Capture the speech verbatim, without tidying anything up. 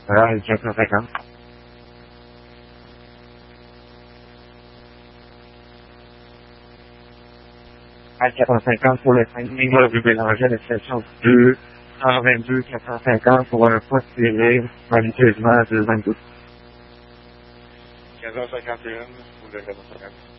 Voilà, quatre cent cinquante. À quatre cent cinquante pour le timing, là, vous mélangez la session deux cent vingt-deux, quatre cent cinquante pour un poste tiré malicieusement de vingt-deux. quinze heures cinquante et un pour le quatre cent cinquante.